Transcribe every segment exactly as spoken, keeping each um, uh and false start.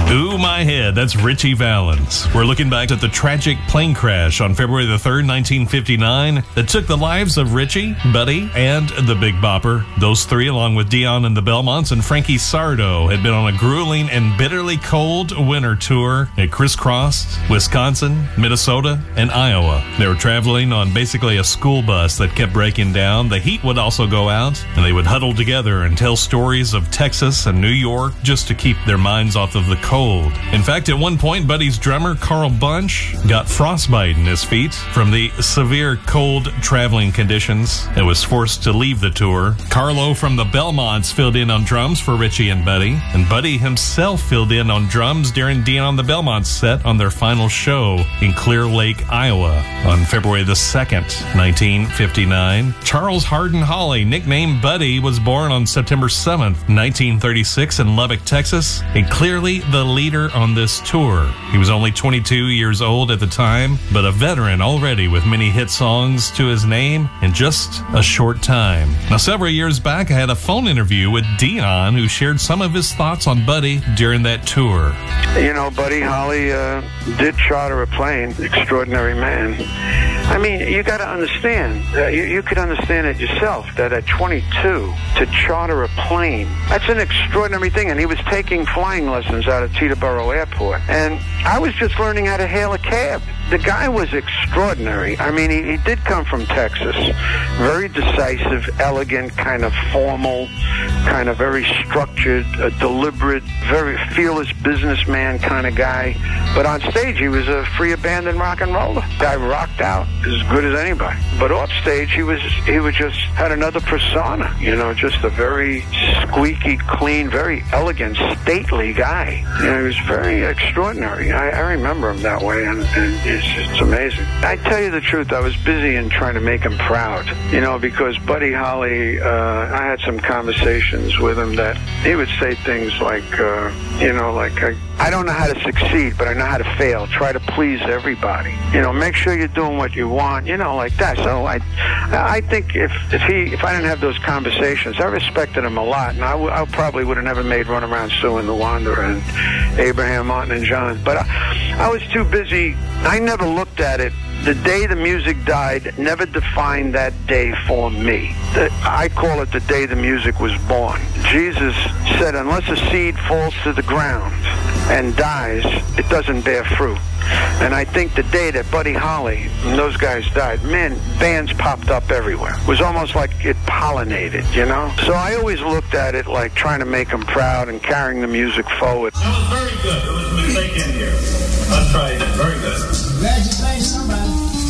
Ooh, my head. That's Richie Valens. We're looking back at the tragic plane crash on February the third, nineteen fifty-nine that took the lives of Richie, Buddy, and the Big Bopper. Those three, along with Dion and the Belmonts and Frankie Sardo, had been on a grueling and bitterly cold winter tour. It crisscrossed Wisconsin, Minnesota, and Iowa. They were traveling on basically a school bus that kept breaking down. The heat would also go out, and they would huddle together and tell stories of Texas and New York just to keep their minds off of the cold. In fact, at one point, Buddy's drummer, Carl Bunch, got frostbite in his feet from the severe cold traveling conditions and was forced to leave the tour. Carlo from the Belmonts filled in on drums for Richie and Buddy, and Buddy himself filled in on drums during Dion the Belmonts set on their final show in Clear Lake, Iowa on February the second, nineteen fifty-nine. Charles Hardin Holly, nicknamed Buddy, was born on September seventh, nineteen thirty-six in Lubbock, Texas, and clearly the leader on this tour. He was only twenty-two years old at the time, but a veteran already with many hit songs to his name in just a short time. Now, several years back, I had a phone interview with Dion, who shared some of his thoughts on Buddy during that tour. You know, Buddy Holly uh, did charter a plane. Extraordinary man. I mean, you got to understand, uh, you, you could understand it yourself, that at twenty-two, to charter a plane, that's an extraordinary thing. And he was taking flying lessons out of Teterboro Airport. And I was just learning how to hail a cab. The guy was extraordinary. I mean, he, he did come from Texas. Very decisive, elegant, kind of formal, kind of very structured, uh, deliberate, very fearless businessman kind of guy. But on stage, he was a free abandon rock and roller. Guy rocked out as good as anybody. But off stage, he was he was just had another persona. You know, just a very squeaky, clean, very elegant, stately guy. You know, he was very extraordinary. I, I remember him that way, and, and it's, it's amazing. I tell you the truth, I was busy in trying to make him proud. You know, because Buddy Holly, uh, I had some conversations with him that he would say things like, uh, you know, like, I, I don't know how to succeed, but I know how to fail. Try to please everybody. You know, make sure you're doing what you want, you know, like that. So I I think if, if he if I didn't have those conversations, I respected him a lot, and I, w- I probably would have never made Run Around Sue and the Wanderer and Abraham, Martin, and John. But I, I was too busy. I never looked at it. The day the music died never defined that day for me. The, I call it the day the music was born. Jesus said, unless a seed falls to the ground and dies, it doesn't bear fruit. And I think the day that Buddy Holly and those guys died, man, bands popped up everywhere. It was almost like it pollinated, you know? So I always looked at it like trying to make them proud and carrying the music forward. That was very good. It was a mistake in here. Let's try it. Very good. Glad you blamed somebody.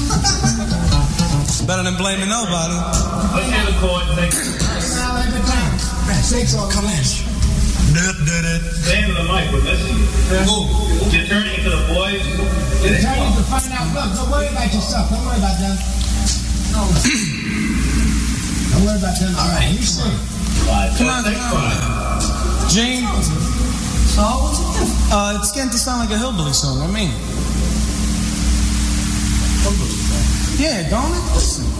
Better than blaming nobody. Let's hear the chord. Thank you. Come in. Stay into the mic. We're missing you. Move. You're turning into the boys. You're turning to find out. Look, don't worry about yourself. Don't worry about them. No. Don't worry about them. All right, you sing. Five. Come on, come on. Gene. So, uh, it's getting to sound like a hillbilly song. I mean. Yeah, don't it? Listen.